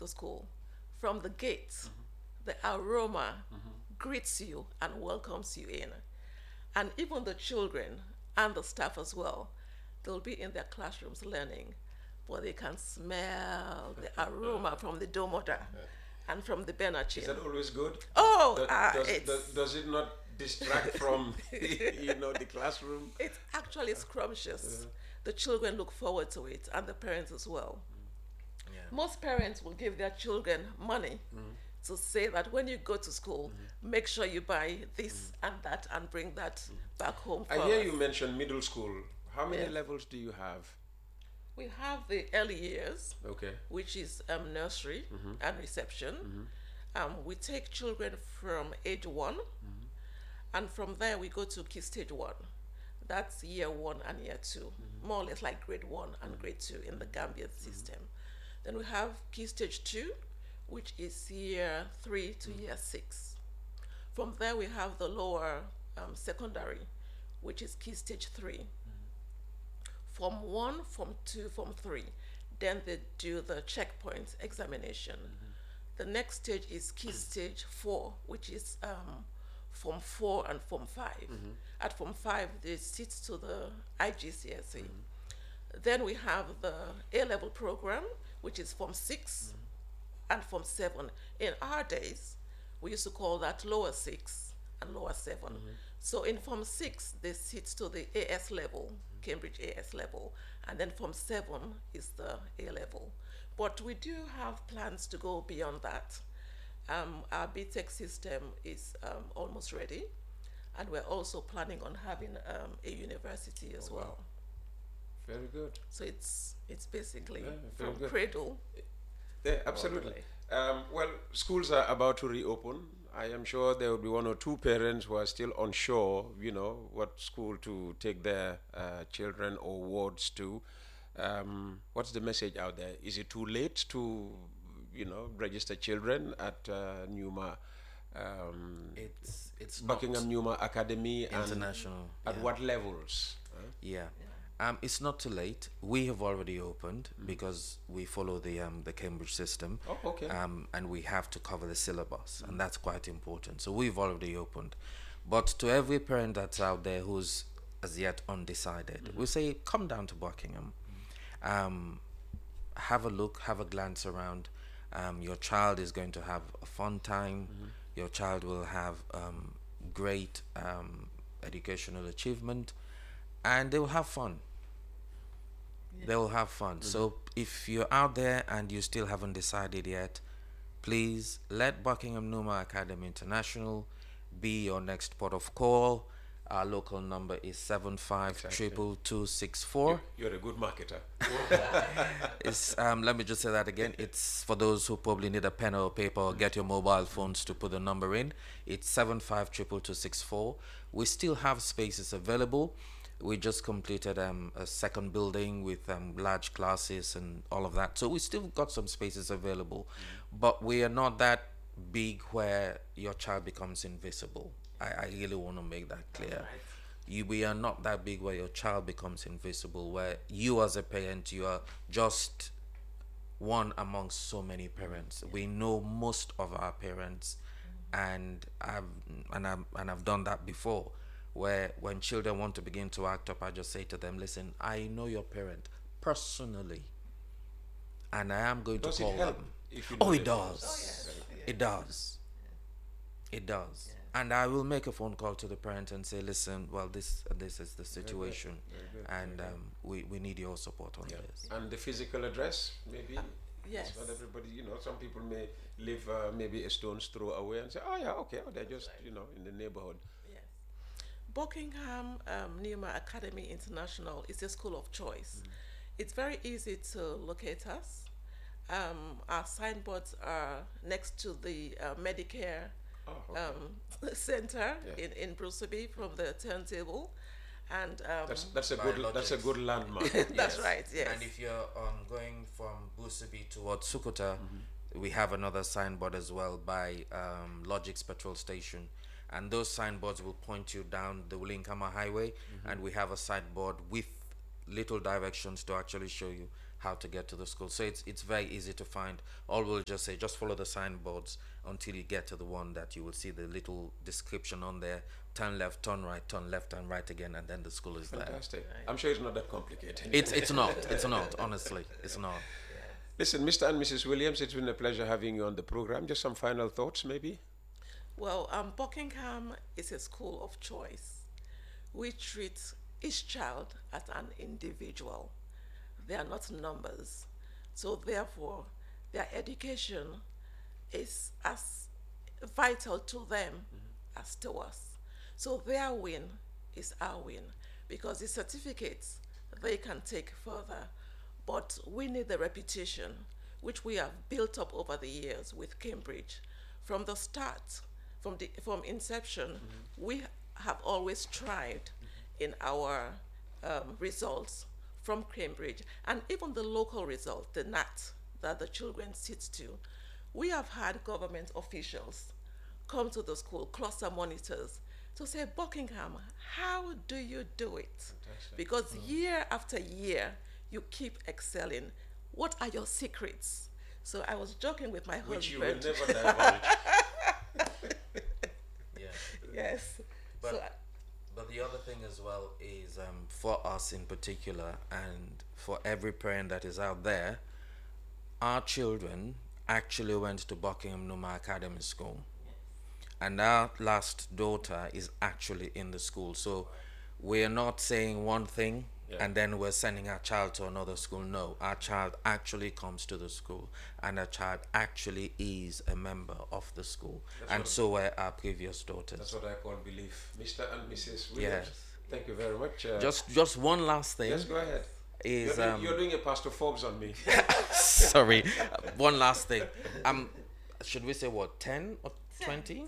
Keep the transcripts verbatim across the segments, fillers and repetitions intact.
to school, from the gate, the aroma greets you and welcomes you in. And even the children and the staff as well, they'll be in their classrooms learning, but they can smell the aroma from the domoda and from the benachin. Is that always good? Oh, Do- uh, does, it's, does, does it not distract from you know the classroom? it's actually scrumptious. The children look forward to it, and the parents as well. Yeah. Most parents will give their children money to say that when you go to school, make sure you buy this and that and bring that back home for I hear us. you mention middle school. How many Yeah. levels do you have? We have the early years, Okay. which is um, nursery and reception. Um, we take children from age one, and from there we go to key stage one. That's year one and year 2 more or less like grade one and grade two in the Gambian system. Then we have key stage two, which is year three to year six. From there we have the lower um, secondary, which is key stage three. Form one, form two, form three. Then they do the checkpoint examination. The next stage is key stage four, which is um, form four and form 5 At form five, they sit to the I G C S E. Then we have the A level program, which is form six and form seven. In our days, we used to call that lower six and lower 7 So in form six, they sit to the A S level, Cambridge A S level, and then form seven is the A level. But we do have plans to go beyond that. Um, our B Tech system is um, almost ready, and we're also planning on having um, a university as Oh, wow. well. Very good. So it's it's basically Yeah, very from good. cradle. Yeah, absolutely. way. Um, well, schools are about to reopen. I am sure there will be one or two parents who are still unsure, you know, what school to take their uh, children or wards to. Um, what's the message out there? Is it too late to, you know, register children at uh, Newma, um, It's it's Buckingham not Newma Academy, and international. at yeah. what levels? Huh? Yeah. Um, it's not too late. We have already opened because we follow the um, the Cambridge system. Oh, okay. Um, and we have to cover the syllabus, and that's quite important. So we've already opened. But to every parent that's out there who's as yet undecided, we say come down to Buckingham, um, have a look, have a glance around. Um, your child is going to have a fun time. Your child will have um, great um, educational achievement, and they will have fun. They will have fun. So if you're out there and you still haven't decided yet, please let Buckingham Numa Academy International be your next port of call. Our local number is seven five triple two six four. You're a good marketer. It's um, let me just say that again. It's for those who probably need a pen or paper or get your mobile phones to put the number in. It's seven five triple two six four. We still have spaces available. We just completed um, a second building with um, large classes and all of that. So we still got some spaces available, but we are not that big where your child becomes invisible. I, I really want to make that clear. You, we are not that big where your child becomes invisible, where you as a parent, you are just one amongst so many parents. We know most of our parents, and I've and I've and I've done that before, where when children want to begin to act up, I just say to them, "Listen, I know your parent personally, and I am going Does to it call help them." if you Oh, know it the does. parents? It does. It does. And I will make a phone call to the parent and say, "Listen, well, this this is the situation, and um, we we need your support on Yeah. this." And the physical address, maybe. Yes. It's not everybody, you know, some people may live uh, maybe a stone's throw away and say, oh yeah, okay, oh, they're just, you know, in the neighborhood. Yes. Buckingham um, Newma Academy International is a school of choice. It's very easy to locate us. Um, our signboards are next to the uh, Medicare Oh, okay. um, center Yeah. in, in Bruceby from the turntable. And um, That's that's a good that's a Biologics. good landmark. that's right, yes. And if you're um, going from Busabi towards Sukuta, we have another signboard as well by um, Logix petrol station. And those signboards will point you down the Ulinkama highway. And we have a signboard with little directions to actually show you how to get to the school. So it's it's very easy to find. All we'll just say, just follow the signboards until you get to the one that you will see the little description on there. Turn left, turn right, turn left and right again, and then the school is Fantastic. there. Fantastic. I'm sure it's not that complicated. It's it's not. It's not. Honestly, it's not. Listen, Mister and Missus Williams, it's been a pleasure having you on the program. Just some final thoughts, maybe? Well, um, Buckingham is a school of choice. We treat each child as an individual. They are not numbers. So therefore, their education is as vital to them mm-hmm. as to us. So their win is our win, because the certificates they can take further, but we need the reputation which we have built up over the years with Cambridge. From the start, from the from inception, mm-hmm. we have always thrived mm-hmm. in our um, results from Cambridge, and even the local result, the N A T that the children sit to. We have had government officials come to the school, cluster monitors, to say, Buckingham, how do you do it? Fantastic. Because mm. year after year, you keep excelling. What are your secrets? So I was joking with my Which husband. Which you will never divulge. Yeah. Yes. But, so, but the other thing as well is um, for us in particular, and for every parent that is out there, our children actually went to Buckingham Numa Academy School. And our last daughter is actually in the school. So we're not saying one thing yeah. and then we're sending our child to another school. No, our child actually comes to the school, and our child actually is a member of the school. That's and so were our previous daughters. That's what I call belief. Mister and Missus Williams, yes. Thank you very much. Uh, just just one last thing. Yes, go ahead. Is, you're, um, doing, you're doing a Pastor Forbes on me. Sorry. uh, one last thing. Um, should we say what, ten or twenty?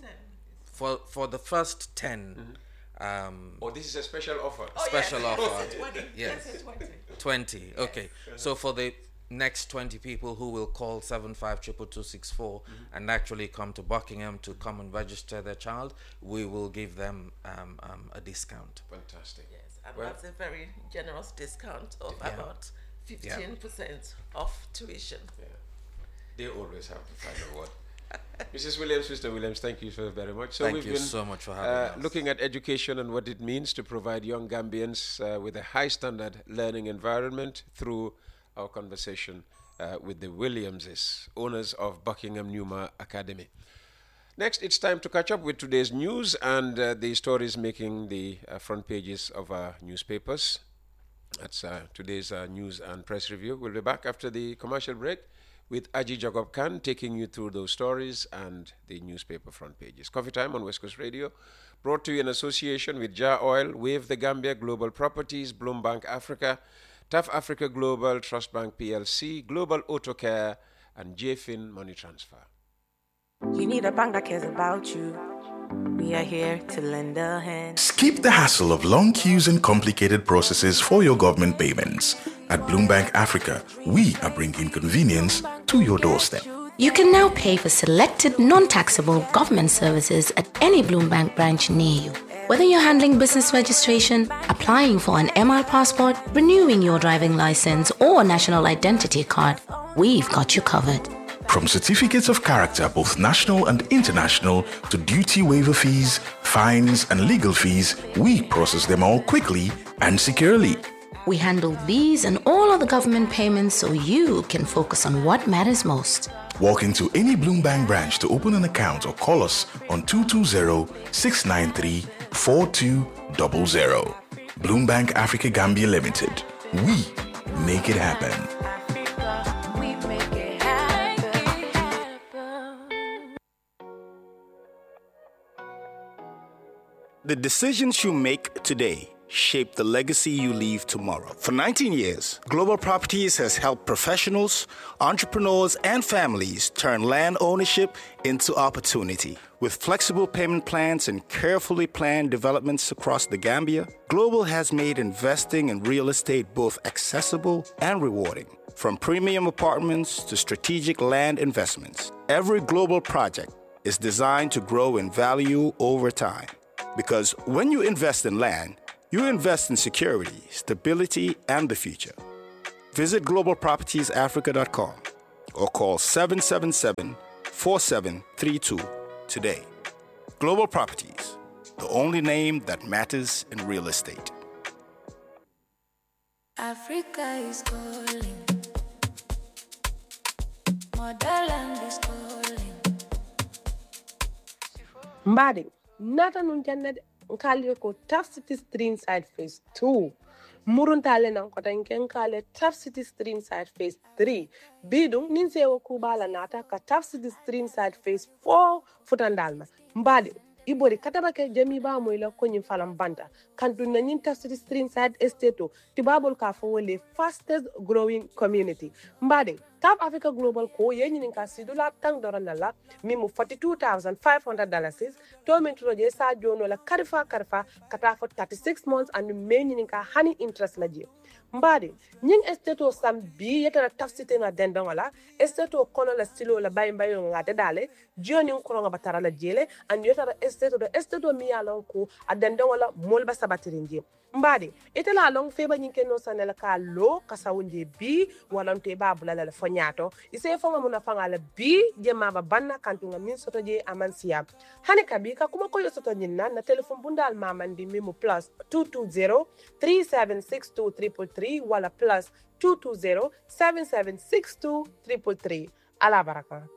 For for the first ten. Mm-hmm. um, oh, this is a special offer. Oh, special yes. offer. twenty. Yes. Yes, twenty. twenty. Okay. Yes. So for the next twenty people who will call seven five two two two six four mm-hmm. and actually come to Buckingham to come and register their child, we will give them um, um, a discount. Fantastic. Yes, and well, that's a very generous discount of yeah. about fifteen yeah. percent off tuition. Yeah. They always have to find a word. Missus Williams, Mister Williams, thank you so very much. So thank we've you been, so much for having uh, us. Looking at education and what it means to provide young Gambians uh, with a high standard learning environment through our conversation uh, with the Williamses, owners of Buckingham Numa Academy. Next, it's time to catch up with today's news and uh, the stories making the uh, front pages of our newspapers. That's uh, today's uh, news and press review. We'll be back after the commercial break with Aji Jacob Khan taking you through those stories and the newspaper front pages. Coffee Time on West Coast Radio, brought to you in association with Jar Oil, Wave the Gambia, Global Properties, Bloombank Africa, T A F Africa Global, Trust Bank P L C, Global Auto Care, and J Fin Money Transfer. You need a bank that cares about you. We are here to lend a hand. Skip the hassle of long queues and complicated processes for your government payments. At Bloombank Africa, we are bringing convenience to your doorstep. You can now pay for selected non-taxable government services at any Bloombank branch near you. Whether you're handling business registration, applying for an M R passport, renewing your driving license, or national identity card, we've got you covered. From certificates of character, both national and international, to duty waiver fees, fines, and legal fees, we process them all quickly and securely. We handle these and all other government payments so you can focus on what matters most. Walk into any Bloombank branch to open an account or call us on two two zero, six nine three, four two zero zero. Bloombank Africa Gambia Limited. We make it happen. The decisions you make today shape the legacy you leave tomorrow. For nineteen years, Global Properties has helped professionals, entrepreneurs, and families turn land ownership into opportunity. With flexible payment plans and carefully planned developments across the Gambia, Global has made investing in real estate both accessible and rewarding. From premium apartments to strategic land investments, every Global project is designed to grow in value over time. Because when you invest in land, you invest in security, stability, and the future. Visit global properties africa dot com or call seven seven seven, four seven three two today. Global Properties, the only name that matters in real estate. Africa is calling. Motherland is calling. Mbadi, nata nun jannede nkali ko Tough City Stream Side Phase two. Muruntale nan ko tan ken kale Tough City Stream Side Phase three. Bidung ninse wo kubala nata ka Tough City Stream Side Phase four futandalma. Mbadi, ibori kataba ke jami ba moyla ko nyin falam banta kantu na nyin Tough City Stream Side Estate tibabol ka fo wole fastest growing community. Mbadi, Top Africa Global ko yenyi ninka sidula tang dorana la mimu forty-two thousand five hundred dollars to min troje sa jono la karifa karifa kata for thirty-six months and meni ninka honey interest la je. Mbadi, nying esteto sam bi yeta Tough City na dendon la esteto kono la stilo la bayi bayi ngate dale joni ngoro nga batara la jele and yeta esteto do esteto mi alon ko adendon la molba sabatirinje. Mbadi, ite la long feba nyinke no sanela ka lo kasawunje bi walante babula la fonyato ise fonga muna fanga la bi je maba banna kantunga min soto je amansia hani kabi ka kuma koyo soto nyinna na telephone bundal mamandi mimu plus two two zero, three seven six two, three three three wala plus two two zero, seven seven six two, three three three. Ala baraka.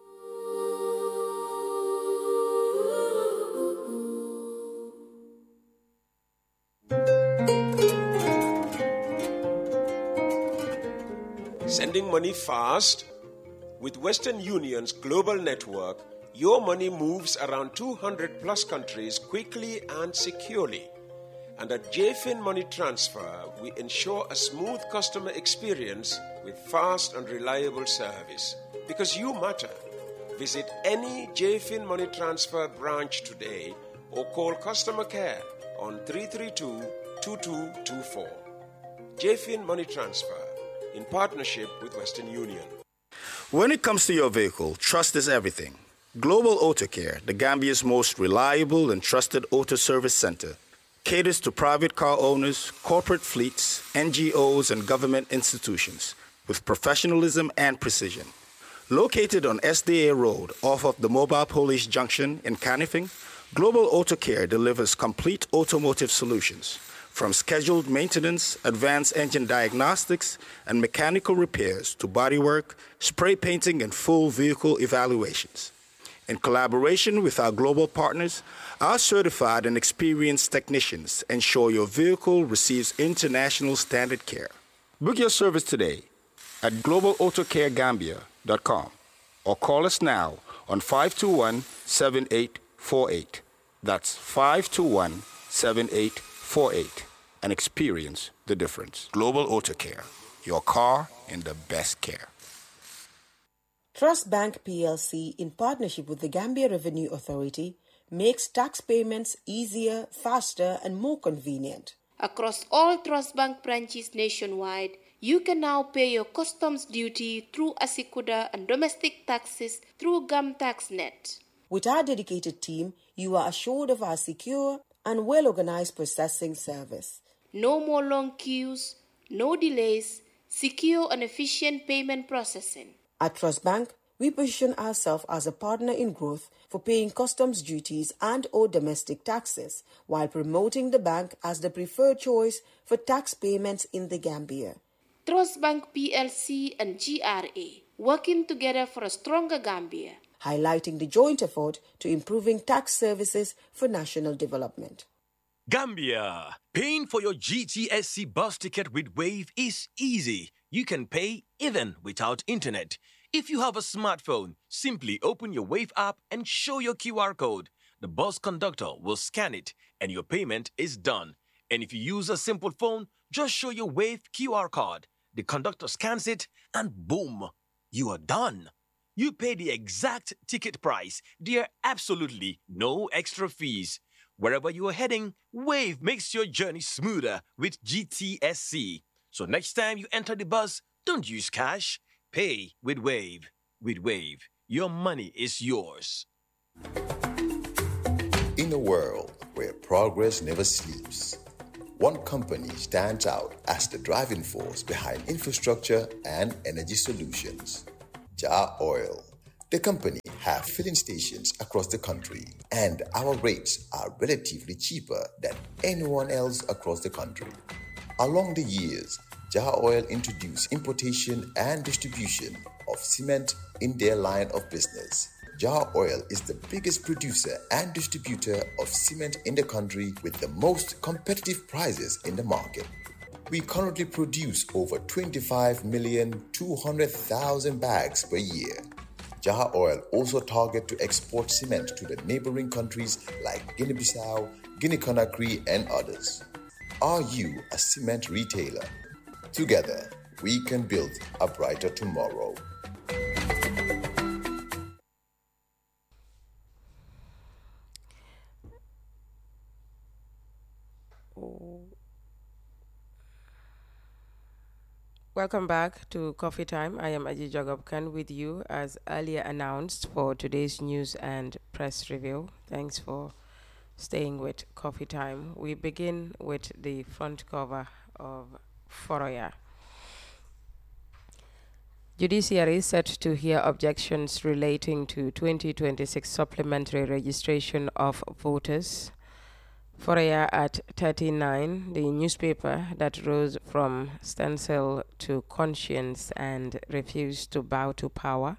Sending money fast? With Western Union's global network, your money moves around two hundred plus countries quickly and securely. And at J F I N Money Transfer, we ensure a smooth customer experience with fast and reliable service. Because you matter. Visit any J F I N Money Transfer branch today or call customer care on three three two, two two two four. J F I N Money Transfer, in partnership with Western Union. When it comes to your vehicle, trust is everything. Global Auto Care, the Gambia's most reliable and trusted auto service center, caters to private car owners, corporate fleets, N G Os, and government institutions with professionalism and precision. Located on S D A Road off of the Mobile Police Junction in Canifing, Global Auto Care delivers complete automotive solutions, from scheduled maintenance, advanced engine diagnostics, and mechanical repairs to bodywork, spray painting, and full vehicle evaluations. In collaboration with our global partners, our certified and experienced technicians ensure your vehicle receives international standard care. Book your service today at global auto care gambia dot com or call us now on five two one, seven eight four eight. That's five two one, seven eight four eight. And experience the difference. Global Auto Care, your car in the best care. Trust Bank P L C, in partnership with the Gambia Revenue Authority, makes tax payments easier, faster, and more convenient. Across all Trust Bank branches nationwide, you can now pay your customs duty through Asikuda and domestic taxes through GamTaxNet. With our dedicated team, you are assured of our secure and well-organized processing service. No more long queues, no delays, secure and efficient payment processing. At Trust Bank, we position ourselves as a partner in growth for paying customs duties and or domestic taxes, while promoting the bank as the preferred choice for tax payments in the Gambia. Trust Bank P L C and G R A, working together for a stronger Gambia. Highlighting the joint effort to improving tax services for national development. Gambia, paying for your G T S C bus ticket with Wave is easy. You can pay even without internet. If you have a smartphone, simply open your Wave app and show your Q R code. The bus conductor will scan it and your payment is done. And if you use a simple phone, just show your Wave Q R code. The conductor scans it and boom, you are done. You pay the exact ticket price. There are absolutely no extra fees. Wherever you are heading, Wave makes your journey smoother with G T S C. So next time you enter the bus, don't use cash. Pay with Wave. With Wave, your money is yours. In a world where progress never sleeps, one company stands out as the driving force behind infrastructure and energy solutions. Jar Oil. The company have filling stations across the country, and our rates are relatively cheaper than anyone else across the country. Along the years, Jar Oil introduced importation and distribution of cement in their line of business. Jar Oil is the biggest producer and distributor of cement in the country with the most competitive prices in the market. We currently produce over twenty-five million two hundred thousand bags per year. Jar Oil also target to export cement to the neighboring countries like Guinea-Bissau, Guinea-Conakry, and others. Are you a cement retailer? Together, we can build a brighter tomorrow. Welcome back to Coffee Time. I am Aji Jagabkan with you as earlier announced for today's news and press review. Thanks for staying with Coffee Time. We begin with the front cover of Foroya. Judiciary is set to hear objections relating to twenty twenty-six supplementary registration of voters. Foroya at thirty-nine, the newspaper that rose from stencil to conscience and refused to bow to power.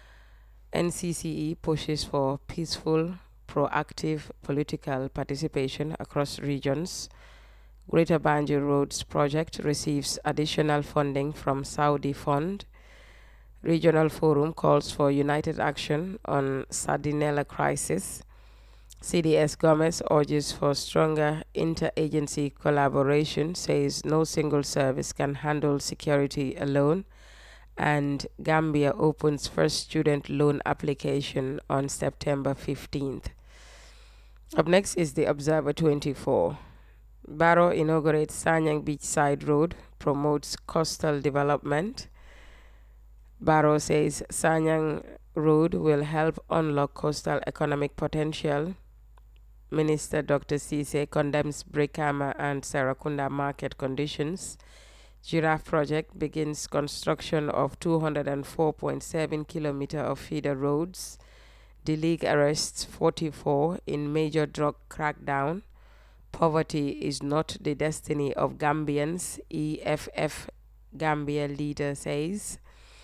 N C C E pushes for peaceful, proactive political participation across regions. Greater Banjul Roads project receives additional funding from Saudi Fund. Regional Forum calls for united action on Sardinella crisis. C D S Gomez urges for stronger interagency collaboration, says no single service can handle security alone. And Gambia opens first student loan application on September fifteenth. Up next is the Observer twenty-four. Barrow inaugurates Sanyang Beachside Road, promotes coastal development. Barrow says Sanyang Road will help unlock coastal economic potential. Minister Doctor Cisse condemns Brikama and Serakunda market conditions. Giraffe Project begins construction of two hundred four point seven kilometer of feeder roads. The League arrests forty-four in major drug crackdown. Poverty is not the destiny of Gambians, E F F Gambia leader says.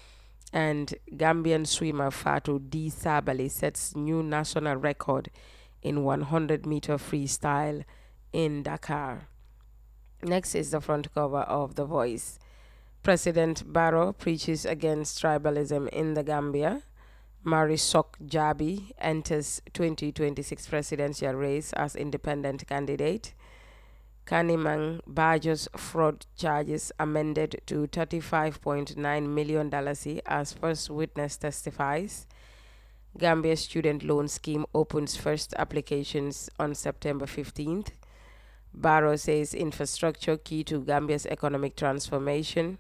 And Gambian swimmer Fatu D. Sabali sets new national record in one hundred meter freestyle in Dakar. Next is the front cover of The Voice. President Barrow preaches against tribalism in the Gambia. Marisok Jabi enters twenty twenty-six presidential race as independent candidate. Kanimang Bajo's fraud charges amended to thirty-five point nine million dollars as first witness testifies. Gambia Student Loan Scheme opens first applications on September fifteenth. Barrow says infrastructure key to Gambia's economic transformation.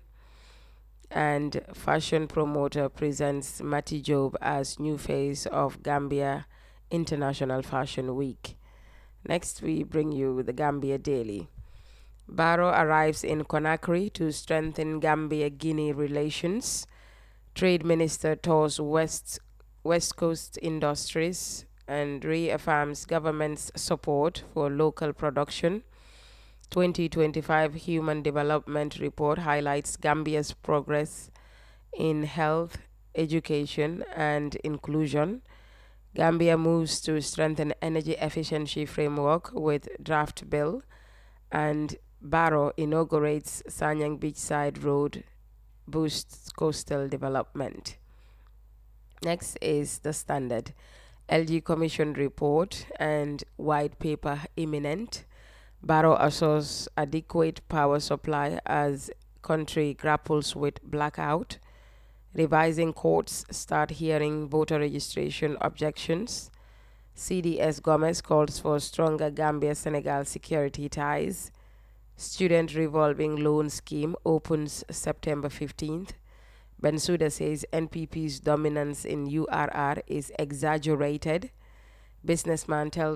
And fashion promoter presents Mati Job as new face of Gambia International Fashion Week. Next, we bring you the Gambia Daily. Barrow arrives in Conakry to strengthen Gambia-Guinea relations. Trade Minister tours West, West Coast industries and reaffirms government's support for local production. twenty twenty-five Human Development Report highlights Gambia's progress in health, education, and inclusion. Gambia moves to strengthen energy efficiency framework with draft bill, and Barrow inaugurates Sanyang Beachside Road, boosts coastal development. Next is the Standard. L G Commission report and white paper imminent. Barrow assures adequate power supply as country grapples with blackout. Revising courts start hearing voter registration objections. C D S Gomez calls for stronger Gambia-Senegal security ties. Student revolving loan scheme opens September fifteenth. Bensouda says N P P's dominance in U R R is exaggerated. Businessman tells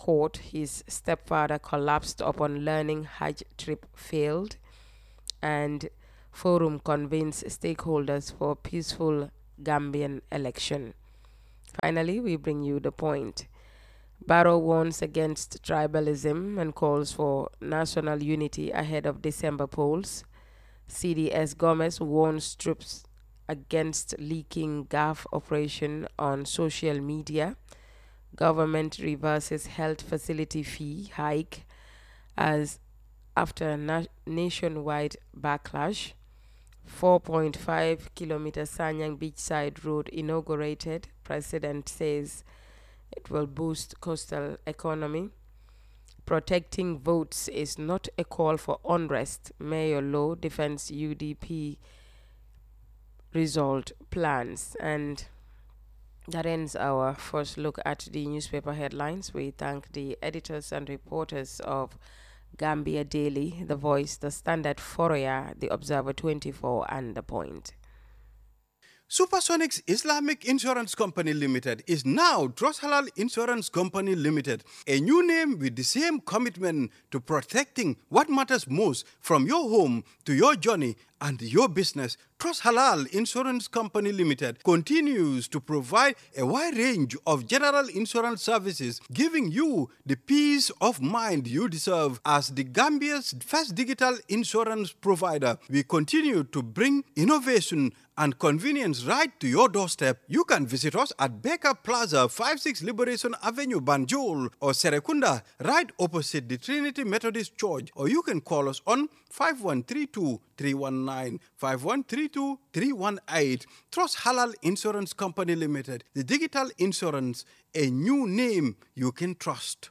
court, his stepfather collapsed upon learning Hajj trip failed, and Forum convenes stakeholders for peaceful Gambian election. Finally, we bring you the point. Barrow warns against tribalism and calls for national unity ahead of December polls. C D S Gomez warns troops against leaking G A F operation on social media. Government reverses health facility fee hike as after na- nationwide backlash. four point five kilometer Sanyang Beachside Road inaugurated. President says it will boost coastal economy. Protecting votes is not a call for unrest. Mayor Lowe defends U D P result plans. And that ends our first look at the newspaper headlines. We thank the editors and reporters of Gambia Daily, The Voice, The Standard, Foroyaa, The Observer twenty-four, and The Point. Supersonics Islamic Insurance Company Limited is now Trust Halal Insurance Company Limited, a new name with the same commitment to protecting what matters most from your home to your journey and your business. Trust Halal Insurance Company Limited continues to provide a wide range of general insurance services, giving you the peace of mind you deserve. As the Gambia's first digital insurance provider, we continue to bring innovation and convenience right to your doorstep. You can visit us at Baker Plaza, fifty-six Liberation Avenue, Banjul, or Serekunda, right opposite the Trinity Methodist Church, or you can call us on five one three two, three one nine, five one three two, three one eight. Trust Halal Insurance Company Limited, the digital insurance, a new name you can trust.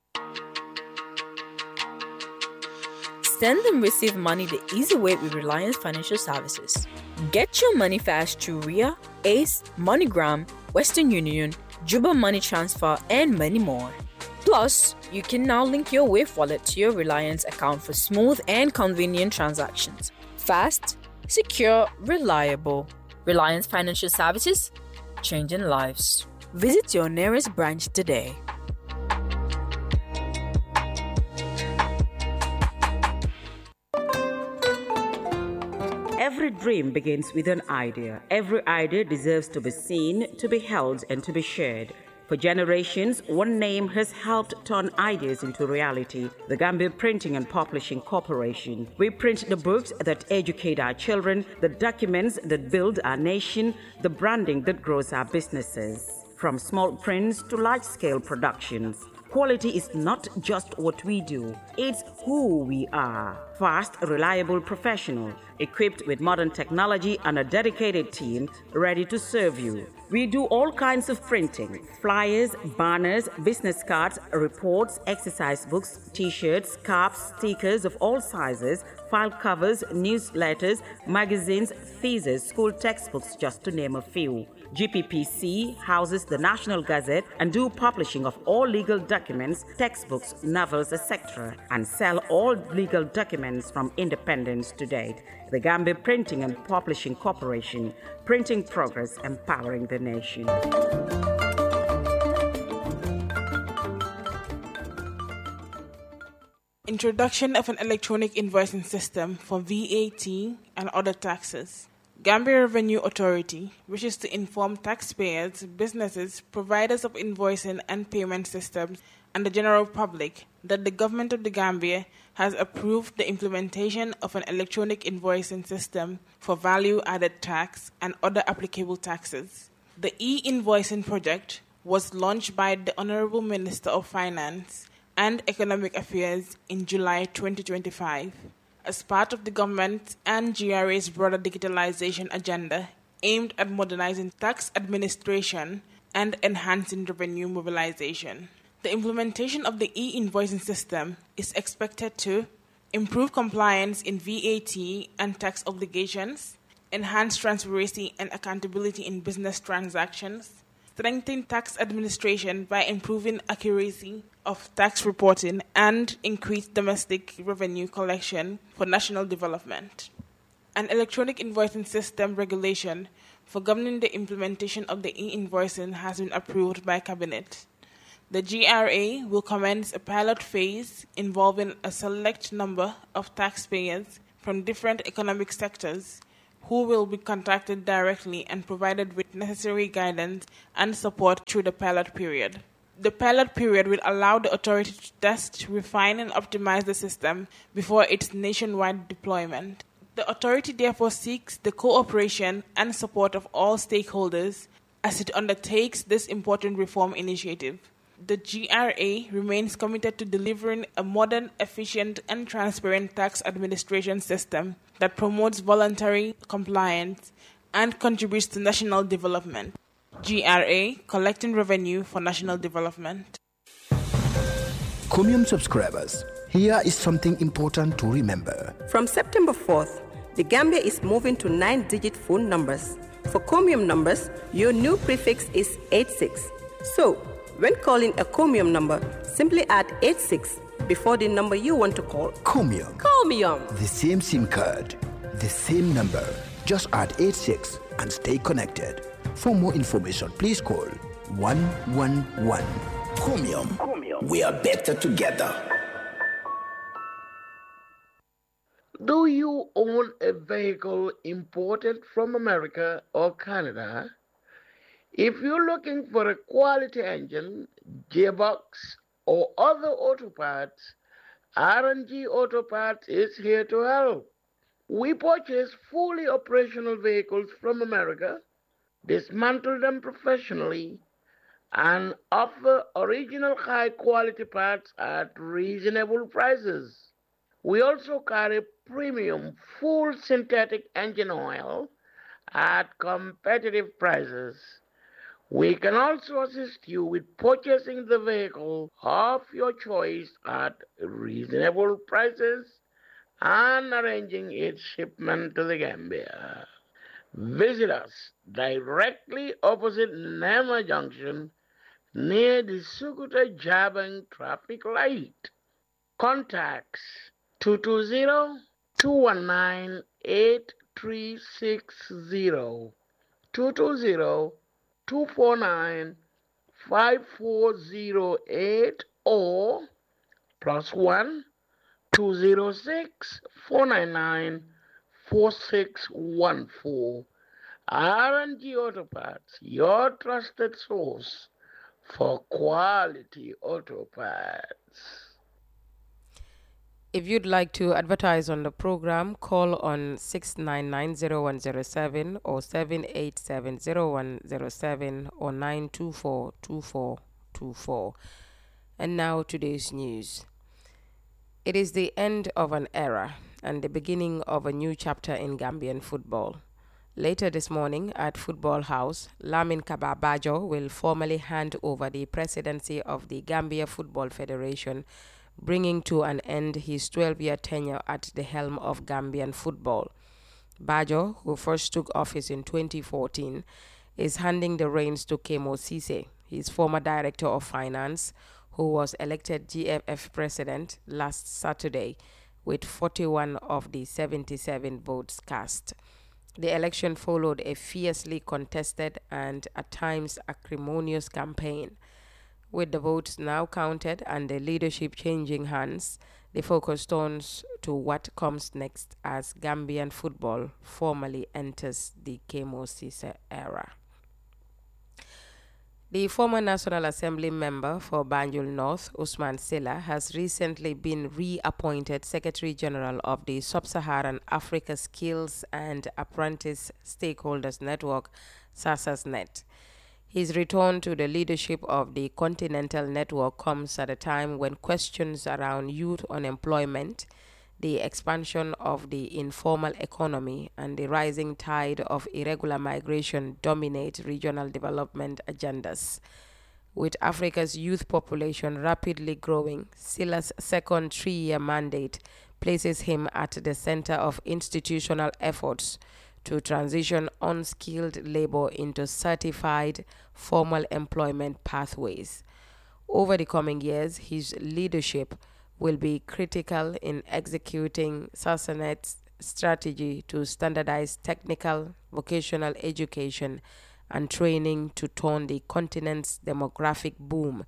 Send and receive money the easy way with Reliance Financial Services. Get your money fast through R I A, Ace, MoneyGram, Western Union, Juba Money Transfer, and many more. Plus, you can now link your Wave wallet to your Reliance account for smooth and convenient transactions. Fast, secure, reliable. Reliance Financial Services, changing lives. Visit your nearest branch today. Every dream begins with an idea. Every idea deserves to be seen, to be held, and to be shared. For generations, one name has helped turn ideas into reality: the Gambia Printing and Publishing Corporation. We print the books that educate our children, the documents that build our nation, the branding that grows our businesses. From small prints to large-scale productions, quality is not just what we do, it's who we are. Fast, reliable, professional, equipped with modern technology and a dedicated team ready to serve you. We do all kinds of printing: flyers, banners, business cards, reports, exercise books, t-shirts, caps, stickers of all sizes, file covers, newsletters, magazines, theses, school textbooks, just to name a few. G P P C houses the National Gazette and do publishing of all legal documents, textbooks, novels, et cetera, and sell all legal documents from independence to date. The Gambia Printing and Publishing Corporation, printing progress, empowering the nation. Introduction of an electronic invoicing system for V A T and other taxes. Gambia Revenue Authority wishes to inform taxpayers, businesses, providers of invoicing and payment systems, and the general public that the Government of the Gambia has approved the implementation of an electronic invoicing system for value-added tax and other applicable taxes. The e-invoicing project was launched by the Honorable Minister of Finance and Economic Affairs in July twenty twenty-five. As part of the government and G R A's broader digitalization agenda aimed at modernizing tax administration and enhancing revenue mobilization. The implementation of the e-invoicing system is expected to improve compliance in V A T and tax obligations, enhance transparency and accountability in business transactions, strengthen tax administration by improving accuracy of tax reporting, and increase domestic revenue collection for national development. An electronic invoicing system regulation for governing the implementation of the e-invoicing has been approved by Cabinet. The G R A will commence a pilot phase involving a select number of taxpayers from different economic sectors who will be contacted directly and provided with necessary guidance and support through the pilot period. The pilot period will allow the authority to test, refine, and optimize the system before its nationwide deployment. The authority therefore seeks the cooperation and support of all stakeholders as it undertakes this important reform initiative. The G R A remains committed to delivering a modern, efficient, and transparent tax administration system that promotes voluntary compliance and contributes to national development. G R A, collecting revenue for national development. Comium subscribers, here is something important to remember. From September fourth, the Gambia is moving to nine-digit phone numbers. For Comium numbers, your new prefix is eighty-six. So, when calling a Comium number, simply add eighty-six before the number you want to call. Comium. Comium. The same SIM card, the same number. Just add eighty-six and stay connected. For more information, please call one one one. Comium. Comium. We are better together. Do you own a vehicle imported from America or Canada? If you're looking for a quality engine, gearbox, or other auto parts, R and G Auto Parts is here to help. We purchase fully operational vehicles from America, dismantle them professionally, and offer original high-quality parts at reasonable prices. We also carry premium full synthetic engine oil at competitive prices. We can also assist you with purchasing the vehicle of your choice at reasonable prices and arranging its shipment to the Gambia. Visit us directly opposite Nema Junction near the Sukuta Jabang traffic light. Contacts two two zero, two one nine, eight three six zero, two two zero, two four nine, five four zero eight or plus one, two zero six, four nine nine, four six one four. R and G Auto Parts, your trusted source for quality auto parts. If you'd like to advertise on the program, call on six nine nine zero one zero seven or seven eight seven zero one zero seven or nine two four two four two four. And now today's news. It is the end of an era and the beginning of a new chapter in Gambian football. Later this morning at Football House, Lamin Kaba Bajo will formally hand over the presidency of the Gambia Football Federation, bringing to an end his twelve-year tenure at the helm of Gambian football. Bajo, who first took office in twenty fourteen, is handing the reins to Kemo Sise, his former director of finance, who was elected G F F president last Saturday with forty-one of the seventy-seven votes cast. The election followed a fiercely contested and at times acrimonious campaign. With the votes now counted and the leadership changing hands, the focus turns to what comes next as Gambian football formally enters the Kemo Sise era. The former National Assembly member for Banjul North, Usman Silla, has recently been reappointed Secretary General of the Sub-Saharan Africa Skills and Apprentice Stakeholders Network, SASASNet. His return to the leadership of the Continental Network comes at a time when questions around youth unemployment, the expansion of the informal economy, and the rising tide of irregular migration dominate regional development agendas. With Africa's youth population rapidly growing, Silla's second three-year mandate places him at the center of institutional efforts to transition unskilled labor into certified formal employment pathways. Over the coming years, his leadership will be critical in executing SASANet's strategy to standardize technical, vocational education and training to turn the continent's demographic boom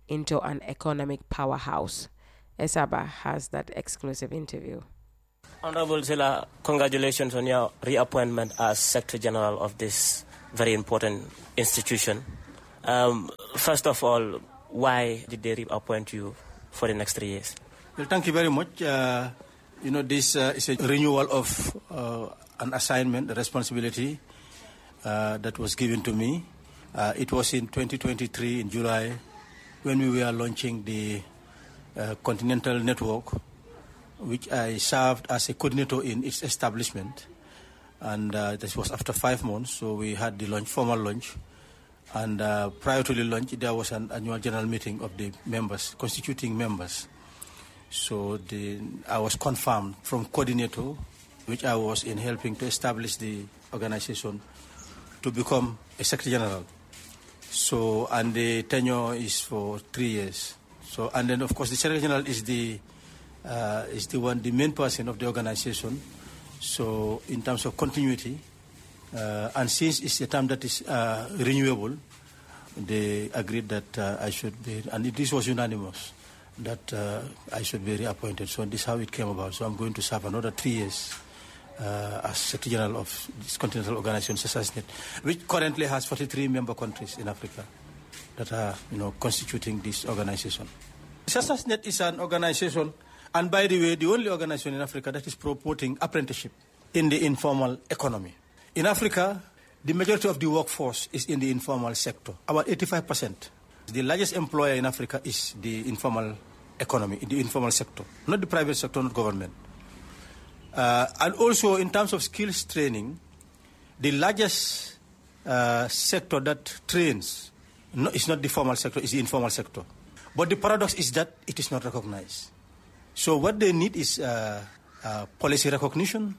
into an economic powerhouse. Esaba has that exclusive interview. Honorable Zilla, congratulations on your reappointment as Secretary General of this very important institution. Um, first of all, why did they reappoint you for the next three years? Well, thank you very much. Uh, you know, this uh, is a renewal of uh, an assignment, a responsibility uh, that was given to me. Uh, it was in twenty twenty-three, in July, when we were launching the uh, Continental Network, which I served as a coordinator in its establishment. And uh, this was after five months, so we had the launch, formal launch. And uh, prior to the launch, there was an annual general meeting of the members, constituting members. So the, I was confirmed from coordinator, which I was in helping to establish the organization, to become a Secretary General. So, and the tenure is for three years. So, and then of course the Secretary General is the uh, is the one, the main person of the organization. So, in terms of continuity, uh, and since it's a term that is uh, renewable, they agreed that uh, I should be, and this was unanimous, that uh, I should be reappointed. So, this is how it came about. So, I'm going to serve another three years uh, as Secretary General of this continental organization, SASASNet, which currently has forty-three member countries in Africa that are, you know, constituting this organization. SASASNet is an organization, and by the way, the only organization in Africa that is promoting apprenticeship in the informal economy. In Africa, the majority of the workforce is in the informal sector, about eighty-five percent. The largest employer in Africa is the informal economy, the informal sector, not the private sector, not government. Uh, and also, in terms of skills training, the largest uh, sector that trains no, is not the formal sector, it's the informal sector. But the paradox is that it is not recognized. So what they need is uh, uh, policy recognition.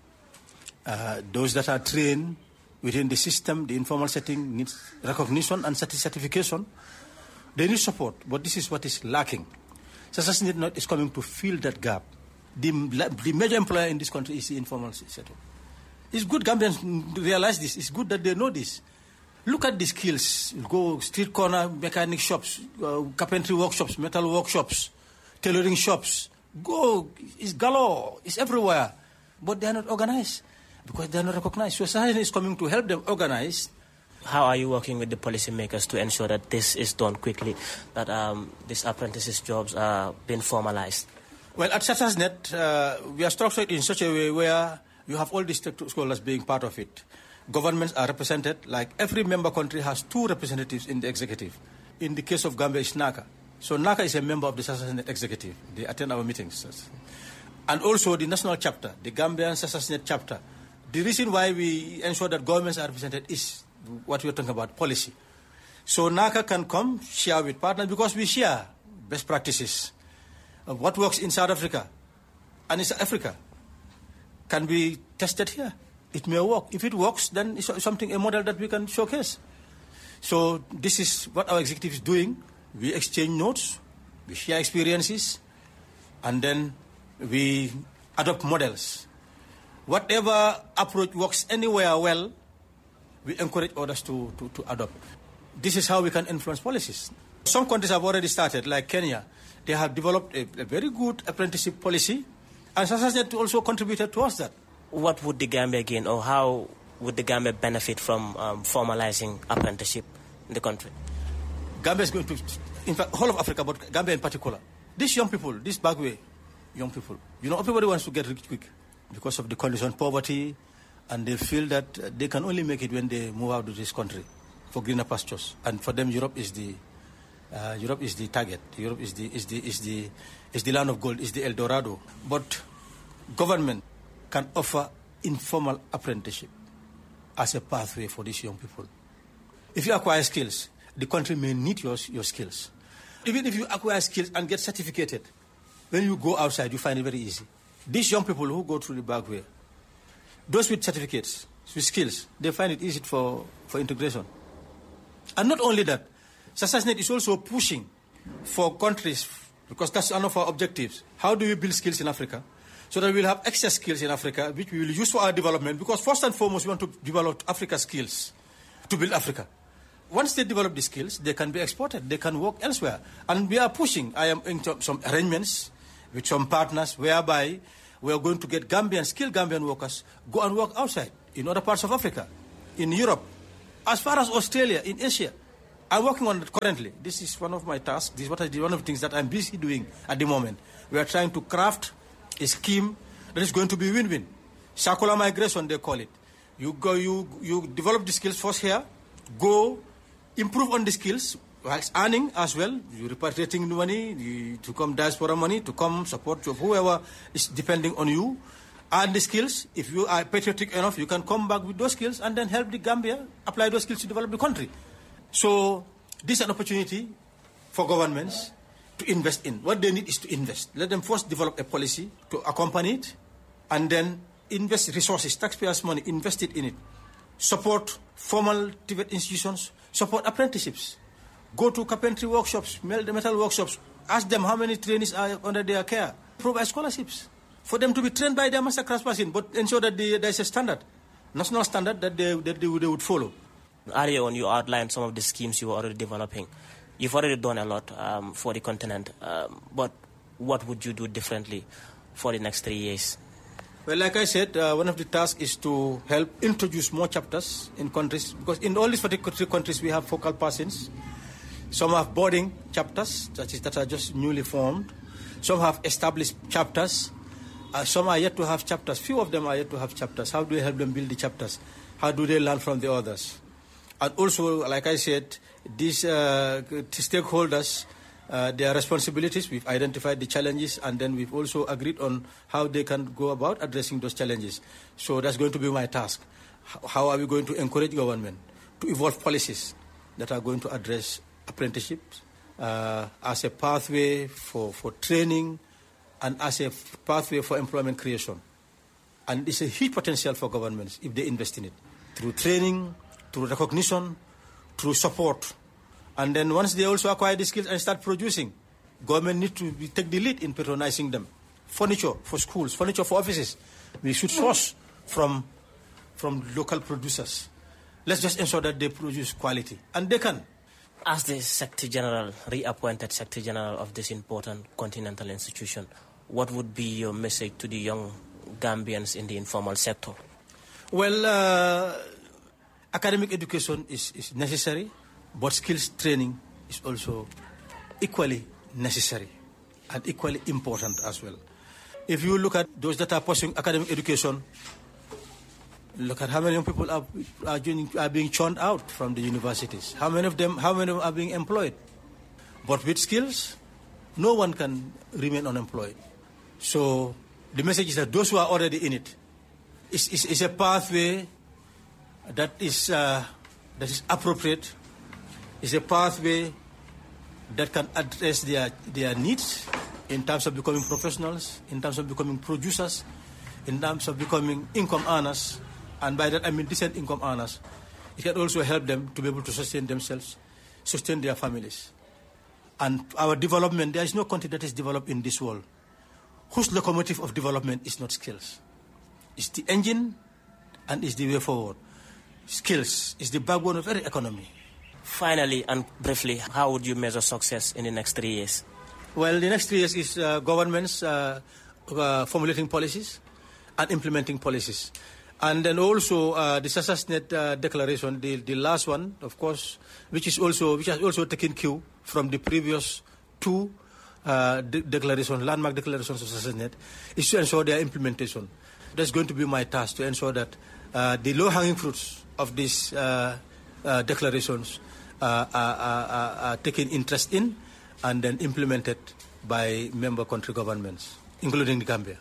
Uh, those that are trained within the system, the informal setting, needs recognition and certification. They need support, but this is what is lacking. SASASNet is coming to fill that gap. The, the major employer in this country is the informal sector. It's good Gambians realize this. It's good that they know this. Look at the skills. Go street corner mechanic shops, uh, carpentry workshops, metal workshops, tailoring shops. Go, it's galore, it's everywhere. But they are not organized because they are not recognized. So SASASNet is coming to help them organize. How are you working with the policymakers to ensure that this is done quickly, that um, these apprentices jobs are being formalized? Well, at SASASNet, uh, we are structured in such a way where you have all the stakeholders being part of it. Governments are represented, like every member country has two representatives in the executive. In the case of Gambia, it's NACA. So NACA is a member of the SASASNet executive. They attend our meetings. And also the national chapter, the Gambian SASASNet chapter. The reason why we ensure that governments are represented is what we're talking about, policy. So NACA can come, share with partners, because we share best practices. Uh, what works in South Africa and in South Africa can be tested here. It may work. If it works, then it's something, a model that we can showcase. So this is what our executive is doing. We exchange notes, we share experiences, and then we adopt models. Whatever approach works anywhere well, we encourage others to, to, to adopt. This is how we can influence policies. Some countries have already started, like Kenya. They have developed a, a very good apprenticeship policy, and SASASNet also contributed towards that. What would the Gambia gain, or how would the Gambia benefit from um, formalizing apprenticeship in the country? Gambia is going to, in fact, whole of Africa, but Gambia in particular. These young people, these Bagwe young people, you know, everybody wants to get rich quick because of the condition, poverty, and they feel that they can only make it when they move out of this country for greener pastures. And for them, Europe is the uh, Europe is the target. Europe is the is the is the is the land of gold, is the El Dorado. But government can offer informal apprenticeship as a pathway for these young people. If you acquire skills, the country may need your your skills. Even if you acquire skills and get certificated, when you go outside, you find it very easy. These young people who go through the back way, those with certificates, with skills, they find it easy for, for integration. And not only that, SASASNet is also pushing for countries, because that's one of our objectives. How do we build skills in Africa? So that we'll have excess skills in Africa, which we will use for our development, because first and foremost, we want to develop Africa's skills to build Africa. once they develop the skills, they can be exported. They can work elsewhere. And we are pushing. I am into some arrangements with some partners whereby we are going to get Gambian, skilled Gambian workers, go and work outside, in other parts of Africa, in Europe, as far as Australia, in Asia. I'm working on it currently. This is one of my tasks. This is what I do, one of the things that I'm busy doing at the moment. We are trying to craft a scheme that is going to be win-win. Circular migration, they call it. You go, you you develop the skills first here, go improve on the skills whilst earning as well. You repatriating the money you, to come diaspora money to come support whoever is depending on you. Earn the skills. If you are patriotic enough, you can come back with those skills and then help the Gambia apply those skills to develop the country. So this is an opportunity for governments to invest in. What they need is to invest. Let them first develop a policy to accompany it, and then invest resources, taxpayers' money, invest it in it. Support formal T V E T institutions, support apprenticeships. Go to carpentry workshops, metal workshops. Ask them how many trainees are under their care. Provide scholarships for them to be trained by their master craftsperson, but ensure that they, there is a standard, national standard that they, that they, they would follow. Earlier on, you outlined some of the schemes you were already developing. You've already done a lot um, for the continent, um, but what would you do differently for the next three years? Well, like I said, uh, one of the tasks is to help introduce more chapters in countries, because in all these particular countries we have focal persons. Some have boarding chapters, that is, that are just newly formed. Some have established chapters. Uh, some are yet to have chapters. Few of them are yet to have chapters. How do we help them build the chapters? How do they learn from the others? And also, like I said, these uh, stakeholders, uh, their responsibilities, we've identified the challenges, and then we've also agreed on how they can go about addressing those challenges. So that's going to be my task. How are we going to encourage government to evolve policies that are going to address apprenticeships uh, as a pathway for, for training and as a pathway for employment creation? And it's a huge potential for governments if they invest in it, through training, through recognition, through support. And then once they also acquire the skills and start producing, government needs to be, take the lead in patronizing them. Furniture for schools, furniture for offices. We should source from, from local producers. Let's just ensure that they produce quality. And they can. As the Secretary General, reappointed Secretary General of this important continental institution, what would be your message to the young Gambians in the informal sector? Well, uh, academic education is, is necessary, but skills training is also equally necessary and equally important as well. If you look at those that are pursuing academic education, look at how many people are, are, joining, are being churned out from the universities. How many of them, how many of them are being employed? But with skills, no one can remain unemployed. So the message is that those who are already in it, is is, is a pathway that is uh, that is appropriate. Is a pathway that can address their their needs in terms of becoming professionals, in terms of becoming producers, in terms of becoming income earners, and by that I mean decent income earners. It can also help them to be able to sustain themselves, sustain their families. And our development, there is no country that is developed in this world whose locomotive of development is not skills. It's the engine and it's the way forward. Skills is the backbone of every economy. Finally and briefly, how would you measure success in the next three years? Well, the next three years is uh, governments uh, uh, formulating policies and implementing policies. And then also uh, the SASASNet uh, declaration, the, the last one, of course, which is also which has also taken cue from the previous two uh, de declaration, landmark declarations of SASASNet, is to ensure their implementation. That's going to be my task, to ensure that uh, the low-hanging fruits of these uh, uh, declarations uh, are, are, are taken interest in and then implemented by member country governments, including the Gambia.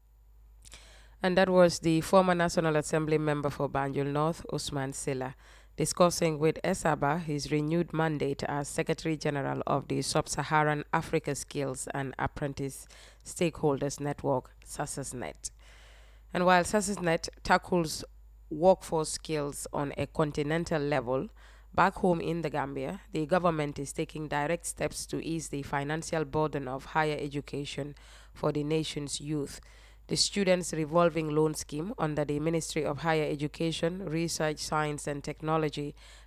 And that was the former National Assembly member for Banjul North, Usman Silla, discussing with Esaba his renewed mandate as Secretary General of the Sub-Saharan Africa Skills and Apprentice Stakeholders Network, SASASNet. And while SASASNet tackles workforce skills on a continental level, back home in the Gambia, the government is taking direct steps to ease the financial burden of higher education for the nation's youth. The Students' Revolving Loan Scheme under the Ministry of Higher Education, Research, Science and Technology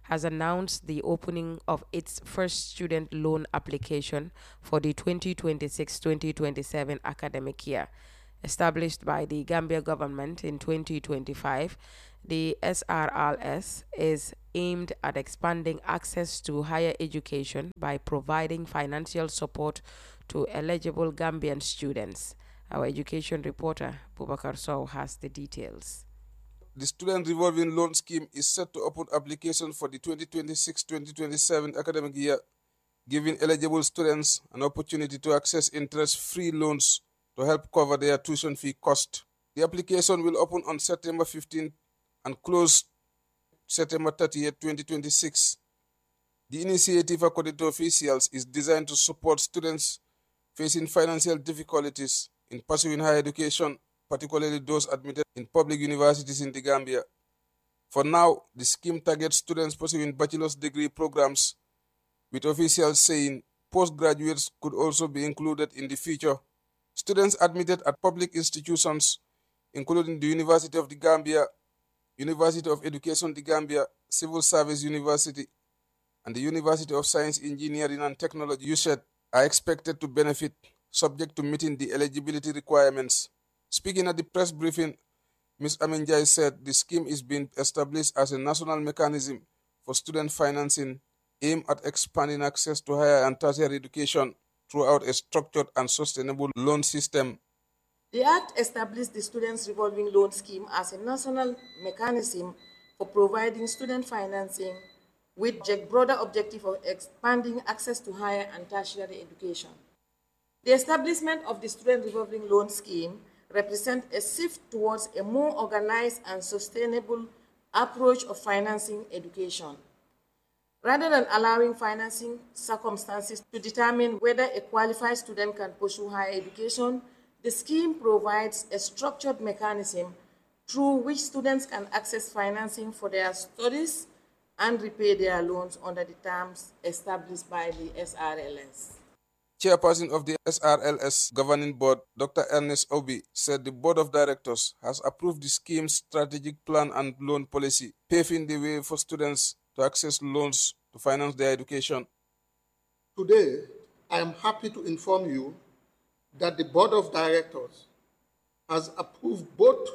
has announced the opening of its first student loan application for the twenty twenty-six twenty twenty-seven academic year. Established by the Gambia government in twenty twenty-five, the S R L S is aimed at expanding access to higher education by providing financial support to eligible Gambian students. Our education reporter, Bubakar Sow, has the details. The Student Revolving Loan Scheme is set to open application for the twenty twenty-six twenty twenty-seven academic year, giving eligible students an opportunity to access interest-free loans to help cover their tuition fee cost. The application will open on September fifteenth and close September thirtieth, twenty twenty-six. The initiative, according to officials, is designed to support students facing financial difficulties in pursuing higher education, particularly those admitted in public universities in the Gambia. For now, the scheme targets students pursuing bachelor's degree programs, with officials saying postgraduates could also be included in the future. Students admitted at public institutions, including the University of the Gambia, University of Education the Gambia, Civil Service University, and the University of Science, Engineering and Technology, U S E D, are expected to benefit, subject to meeting the eligibility requirements. Speaking at the press briefing, Miz Aminjai said the scheme is being established as a national mechanism for student financing aimed at expanding access to higher and tertiary education throughout a structured and sustainable loan system. The Act established the Students' Revolving Loan Scheme as a national mechanism for providing student financing with the broader objective of expanding access to higher and tertiary education. The establishment of the Student Revolving Loan Scheme represents a shift towards a more organized and sustainable approach of financing education. Rather than allowing financing circumstances to determine whether a qualified student can pursue higher education, the scheme provides a structured mechanism through which students can access financing for their studies and repay their loans under the terms established by the S R L S. Chairperson of the S R L S Governing Board, Doctor Ernest Obi, said the Board of Directors has approved the scheme's strategic plan and loan policy, paving the way for students to access loans to finance their education. Today, I am happy to inform you that the Board of Directors has approved both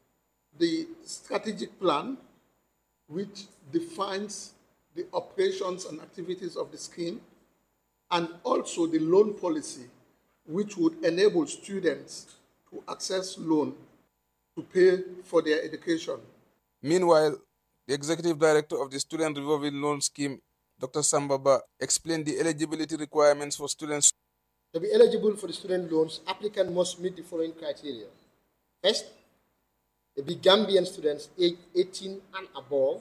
the strategic plan, which defines the operations and activities of the scheme, and also the loan policy, which would enable students to access loan to pay for their education. Meanwhile, the Executive Director of the Student Revolving Loan Scheme, Doctor Sambaba, explained the eligibility requirements for students. To be eligible for the student loans, applicant must meet the following criteria. First, they be Gambian students aged eighteen and above.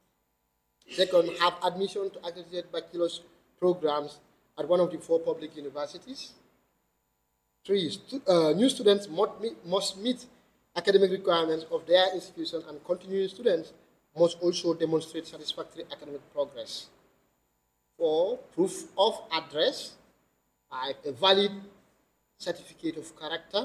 Second, have admission to accredited bachelor's programs at one of the four public universities. Three, stu uh, new students must meet, must meet academic requirements of their institution, and continuing students must also demonstrate satisfactory academic progress. Four, proof of address. Five, a valid certificate of character.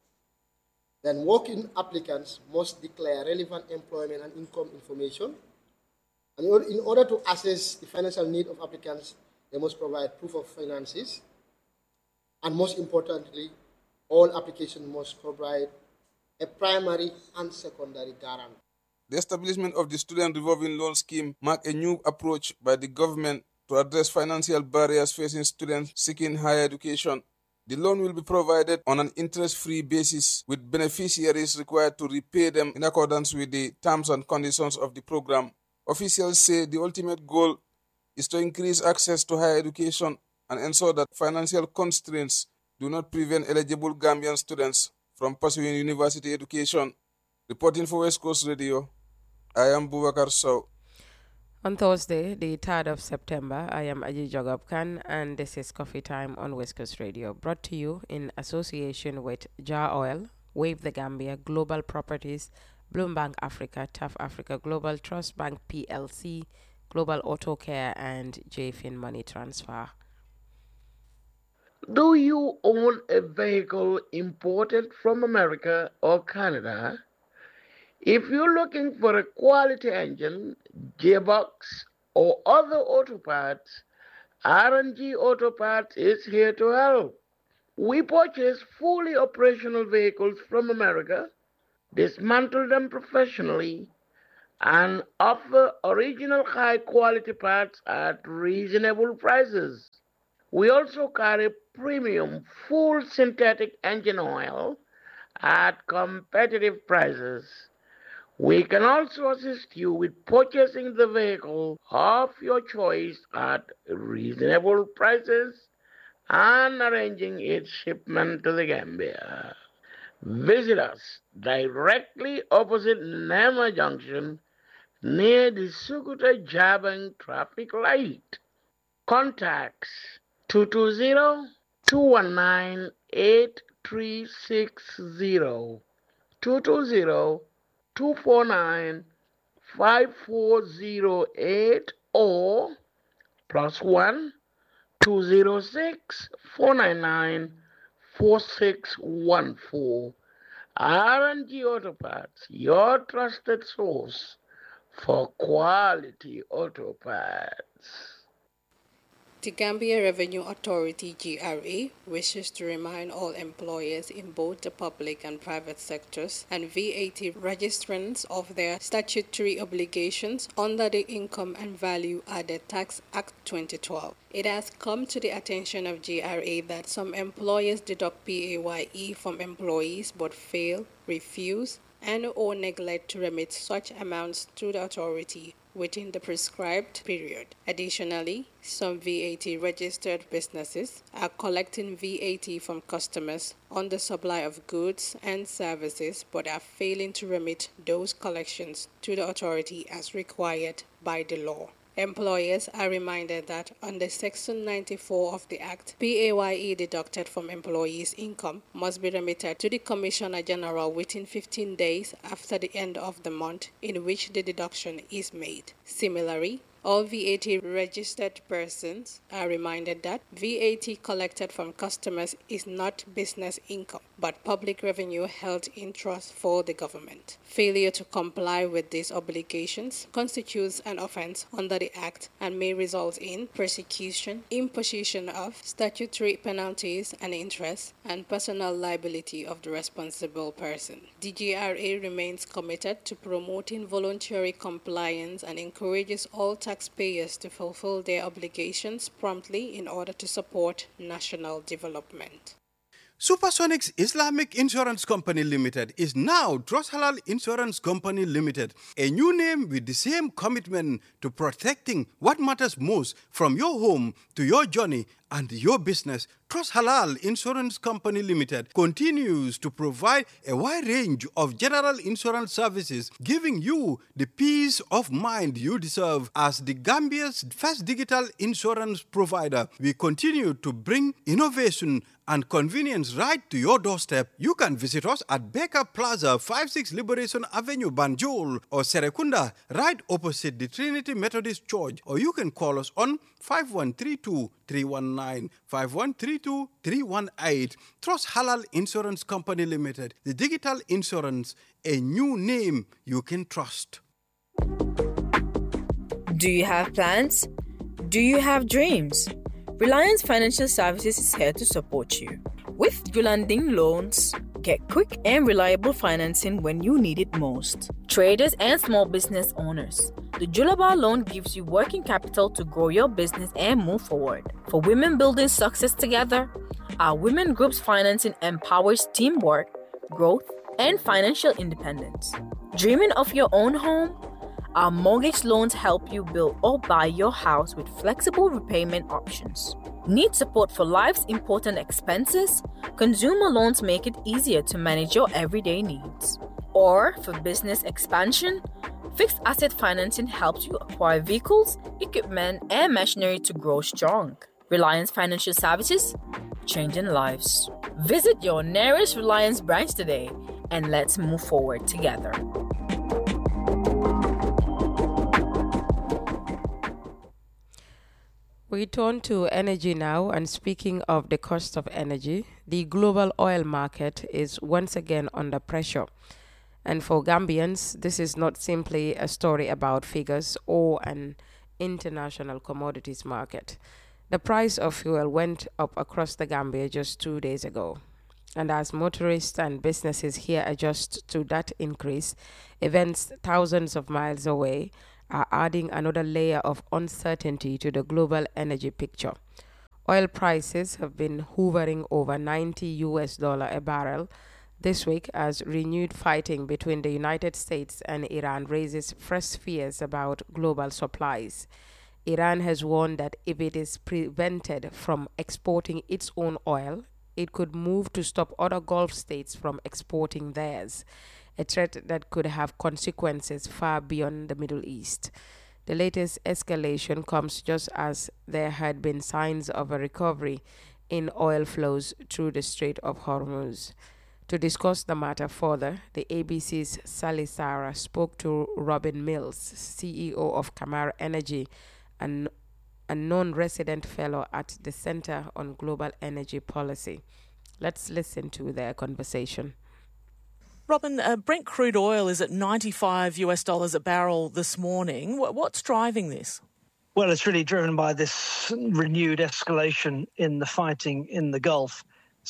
Then working applicants must declare relevant employment and income information. And in order to assess the financial need of applicants, they must provide proof of finances. And most importantly, all applications must provide a primary and secondary guarantee. The establishment of the Student Revolving Loan Scheme marked a new approach by the government to address financial barriers facing students seeking higher education. The loan will be provided on an interest-free basis, with beneficiaries required to repay them in accordance with the terms and conditions of the program. Officials say the ultimate goal is to increase access to higher education and ensure that financial constraints do not prevent eligible Gambian students from pursuing university education. Reporting for West Coast Radio, I am Bubakar Sow. On Thursday, the third of September, I am Aji Jogabkan, and this is Coffee Time on West Coast Radio, brought to you in association with Jar Oil, Wave the Gambia, Global Properties, Bloombank Africa, Tough Africa Global, Trust Bank P L C, Global Auto Care, and J Fin Money Transfer. Do you own a vehicle imported from America or Canada? If you're looking for a quality engine, gearbox, or other auto parts, R and G Auto Parts is here to help. We purchase fully operational vehicles from America, dismantle them professionally, and offer original high-quality parts at reasonable prices. We also carry premium full synthetic engine oil at competitive prices. We can also assist you with purchasing the vehicle of your choice at reasonable prices and arranging its shipment to the Gambia. Visit us directly opposite Nema Junction near the Sukuta Jabang traffic light. Contacts two two zero, two one nine, eight three six zero, two two zero, two four nine, five four zero eight or plus one, two zero six, four nine nine, four six one four. R and G Auto Parts, your trusted source for quality auto parts. The Gambia Revenue Authority G R A wishes to remind all employers in both the public and private sectors and V A T registrants of their statutory obligations under the Income and Value Added Tax Act twenty twelve. It has come to the attention of G R A that some employers deduct P A Y E from employees but fail, refuse, and or neglect to remit such amounts to the authority within the prescribed period. Additionally, some V A T-registered businesses are collecting V A T from customers on the supply of goods and services but are failing to remit those collections to the authority as required by the law. Employers are reminded that under Section ninety-four of the Act, P A Y E deducted from employees' income must be remitted to the Commissioner General within fifteen days after the end of the month in which the deduction is made. Similarly, all V A T-registered persons are reminded that V A T collected from customers is not business income, but public revenue held in trust for the government. Failure to comply with these obligations constitutes an offense under the Act and may result in prosecution, imposition of statutory penalties and interest, and personal liability of the responsible person. The G R A remains committed to promoting voluntary compliance and encourages all taxpayers to fulfill their obligations promptly in order to support national development. Supersonics Islamic Insurance Company Limited is now Dros Halal Insurance Company Limited, a new name with the same commitment to protecting what matters most from your home to your journey and your business. Dros Halal Insurance Company Limited continues to provide a wide range of general insurance services, giving you the peace of mind you deserve. As the Gambia's first digital insurance provider, we continue to bring innovation and convenience right to your doorstep. You can visit us at Baker Plaza, fifty-six Liberation Avenue, Banjul, or Serekunda, right opposite the Trinity Methodist Church, or you can call us on five one three two, three one nine, five one three two, three one eight. Dros Halal Insurance Company Limited, the digital insurance, a new name you can trust. Do you have plans? Do you have dreams? Reliance Financial Services is here to support you. With Julanding Loans, get quick and reliable financing when you need it most. Traders and small business owners, the Julaba loan gives you working capital to grow your business and move forward. For women building success together, our women group's financing empowers teamwork, growth, and financial independence. Dreaming of your own home? Our mortgage loans help you build or buy your house with flexible repayment options. Need support for life's important expenses? Consumer loans make it easier to manage your everyday needs. Or for business expansion? Fixed asset financing helps you acquire vehicles, equipment, and machinery to grow strong. Reliance Financial Services, changing lives. Visit your nearest Reliance branch today and let's move forward together. We turn to energy now, and speaking of the cost of energy, the global oil market is once again under pressure. And for Gambians, this is not simply a story about figures or an international commodities market. The price of fuel went up across the Gambia just two days ago. And as motorists and businesses here adjust to that increase, events thousands of miles away are adding another layer of uncertainty to the global energy picture. Oil prices have been hovering over ninety U S dollar a barrel this week as renewed fighting between the United States and Iran raises fresh fears about global supplies. Iran has warned that if it is prevented from exporting its own oil, it could move to stop other Gulf states from exporting theirs, a threat that could have consequences far beyond the Middle East. The latest escalation comes just as there had been signs of a recovery in oil flows through the Strait of Hormuz. To discuss the matter further, the A B C's Sally Sarah spoke to Robin Mills, C E O of Kamara Energy, and a non-resident fellow at the Center on Global Energy Policy. Let's listen to their conversation. Robin, uh, Brent crude oil is at ninety-five U S dollars a barrel this morning. What's driving this? Well, it's really driven by this renewed escalation in the fighting in the Gulf.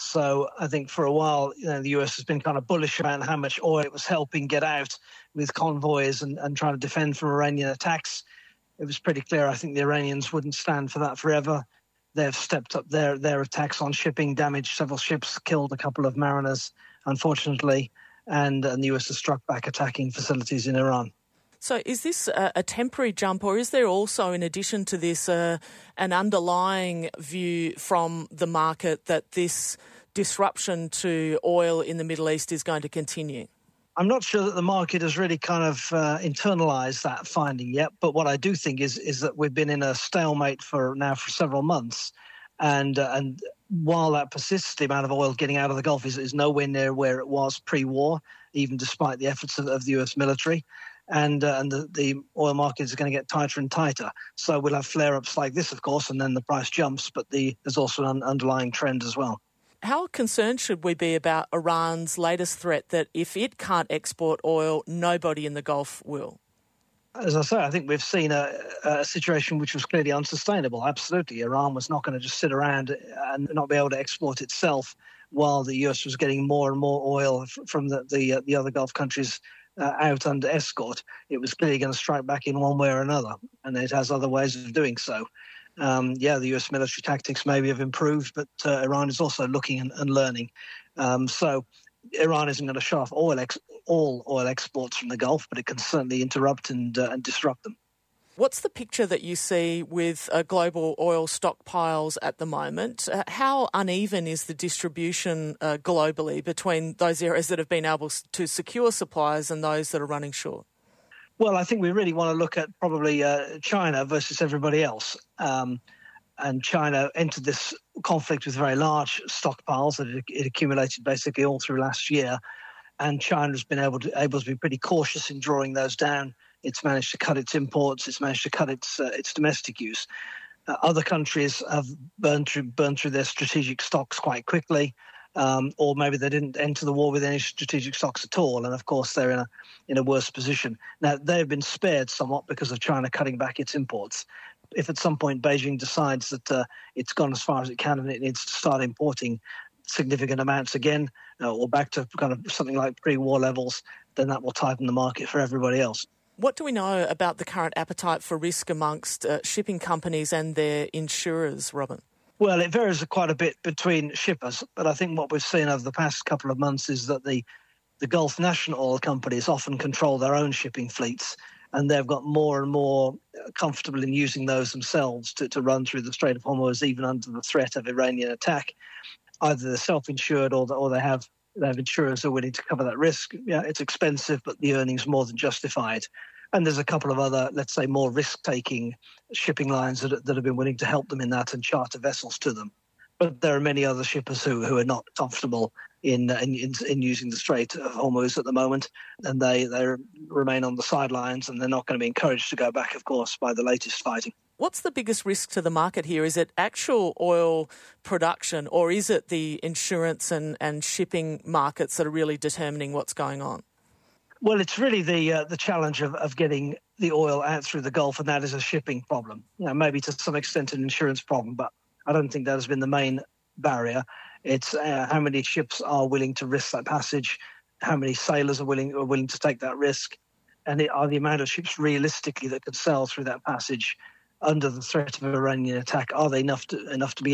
So I think for a while, you know, the U S has been kind of bullish about how much oil it was helping get out with convoys and, and trying to defend from Iranian attacks. It was pretty clear, I think the Iranians wouldn't stand for that forever. They've stepped up their, their attacks on shipping, damaged several ships, killed a couple of mariners, unfortunately, and, and the U S has struck back attacking facilities in Iran. So is this a, a temporary jump, or is there also, in addition to this, uh, an underlying view from the market that this disruption to oil in the Middle East is going to continue? I'm not sure that the market has really kind of uh, internalised that finding yet, but what I do think is is that we've been in a stalemate for now for several months, and uh, and while that persists, the amount of oil getting out of the Gulf is, is nowhere near where it was pre-war, even despite the efforts of, of the U S military. And, uh, and the, the oil market is going to get tighter and tighter. So we'll have flare-ups like this, of course, and then the price jumps, but the, there's also an underlying trend as well. How concerned should we be about Iran's latest threat that if it can't export oil, nobody in the Gulf will? As I say, I think we've seen a, a situation which was clearly unsustainable. Absolutely. Iran was not going to just sit around and not be able to export itself while the U S was getting more and more oil from the, the, uh, the other Gulf countries Uh, out under escort. It was clearly going to strike back in one way or another, and it has other ways of doing so. Um, yeah, the U S military tactics maybe have improved, but uh, Iran is also looking and, and learning. Um, so Iran isn't going to shut off oil ex- all oil exports from the Gulf, but it can certainly interrupt and, uh, and disrupt them. What's the picture that you see with uh, global oil stockpiles at the moment? Uh, how uneven is the distribution uh, globally between those areas that have been able to secure supplies and those that are running short? Well, I think we really want to look at probably uh, China versus everybody else. Um, and China entered this conflict with very large stockpiles that it, it accumulated basically all through last year. And China has been able to, able to be pretty cautious in drawing those down. It's managed to cut its imports. It's managed to cut its uh, its domestic use. Uh, other countries have burned through burned through their strategic stocks quite quickly, um, or maybe they didn't enter the war with any strategic stocks at all, and of course they're in a in a worse position. Now they've been spared somewhat because of China cutting back its imports. If at some point Beijing decides that uh, it's gone as far as it can and it needs to start importing significant amounts again, uh, or back to kind of something like pre-war levels, then that will tighten the market for everybody else. What do we know about the current appetite for risk amongst uh, shipping companies and their insurers, Robin? Well, it varies quite a bit between shippers, but I think what we've seen over the past couple of months is that the, the Gulf national oil companies often control their own shipping fleets, and they've got more and more comfortable in using those themselves to, to run through the Strait of Hormuz, even under the threat of Iranian attack. Either they're self-insured or, or they have They have insurers who are willing to cover that risk. Yeah, it's expensive, but the earnings more than justified. And there's a couple of other, let's say, more risk-taking shipping lines that, that have been willing to help them in that and charter vessels to them. But there are many other shippers who, who are not comfortable in, in in using the Strait of Hormuz at the moment, and they, they remain on the sidelines, and they're not going to be encouraged to go back, of course, by the latest fighting. What's the biggest risk to the market here? Is it actual oil production, or is it the insurance and, and shipping markets that are really determining what's going on? Well, it's really the uh, the challenge of, of getting the oil out through the Gulf, and that is a shipping problem. You know, maybe to some extent an insurance problem, but I don't think that has been the main barrier. It's uh, how many ships are willing to risk that passage, how many sailors are willing are willing to take that risk, and it, are the amount of ships realistically that could sail through that passage under the threat of an Iranian attack, are they enough to, enough to be